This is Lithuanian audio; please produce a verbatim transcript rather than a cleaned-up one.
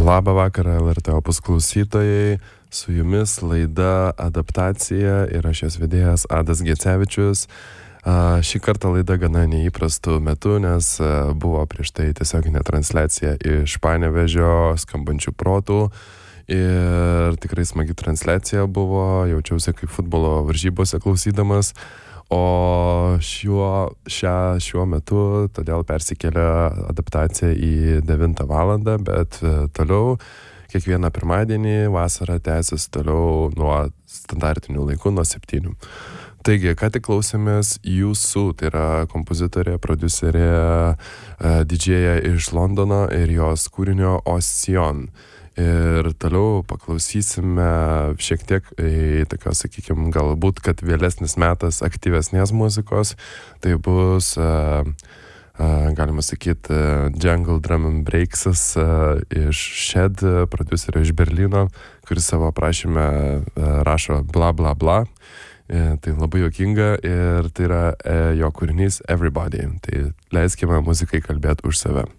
Labą vakarą L R T Opus klausytojai, su jumis laida Adaptacija ir aš jos vedėjas Adas Gecevičius. Šį kartą laida gana neįprastų metų, nes buvo prieš tai tiesioginė transliacija iš Panevėžio skambančių protų ir tikrai smagi transliacija buvo, jaučiausi kaip futbolo varžybose klausydamas. O šiuo, šią, šiuo metu todėl persikėlė adaptacija į devintą valandą, bet toliau kiekvieną pirmadienį vasarą tęsis toliau nuo standartinių laikų, nuo septynių. Taigi, ką tik klausėmės Jūsų, tai yra kompozitorė, prodiuserė, didžėja iš Londono ir jos kūrinio Ocean. Ir toliau paklausysime šiek tiek į tokios, sakykime, galbūt, kad vėlesnis metas aktyvesnės muzikos. Tai bus, uh, uh, galima sakyti, uh, Jungle Drum and Breaksas uh, iš Shed, prodiuserio iš Berlyno, kuris savo aprašyme uh, rašo bla bla bla. E, tai labai juokinga ir tai yra e, jo kūrinys Everybody. Tai leiskime muzikai kalbėti už save.